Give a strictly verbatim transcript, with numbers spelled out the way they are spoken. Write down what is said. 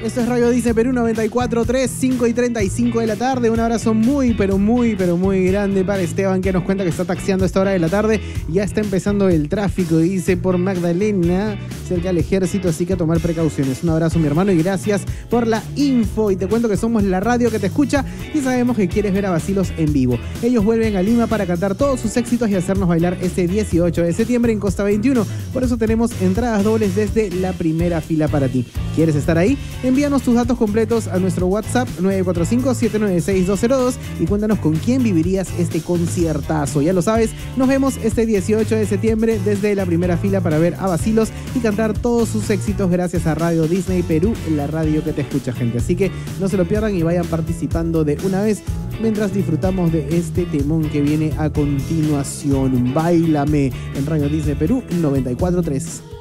Esto es Radio Disney Perú noventa y cuatro punto tres, cinco y treinta y cinco de la tarde. Un abrazo muy, pero muy, pero muy grande para Esteban, que nos cuenta que está taxiando a esta hora de la tarde. Ya está empezando el tráfico, dice, por Magdalena, cerca del ejército, así que a tomar precauciones. Un abrazo, mi hermano, y gracias por la info. Y te cuento que somos la radio que te escucha y sabemos que quieres ver a Bacilos en vivo. Ellos vuelven a Lima para cantar todos sus éxitos y hacernos bailar este dieciocho de septiembre en Costa veintiuno. Por eso tenemos entradas dobles desde la primera fila para ti. ¿Quieres estar ahí? Envíanos tus datos completos a nuestro WhatsApp nueve cuatro cinco, siete nueve seis, dos cero dos y cuéntanos con quién vivirías este conciertazo. Ya lo sabes, nos vemos este dieciocho de septiembre desde la primera fila para ver a Bacilos y cantar todos sus éxitos gracias a Radio Disney Perú, la radio que te escucha, gente. Así que no se lo pierdan y vayan participando de una vez mientras disfrutamos de este temón que viene a continuación. Báilame en Radio Disney Perú noventa y cuatro punto tres.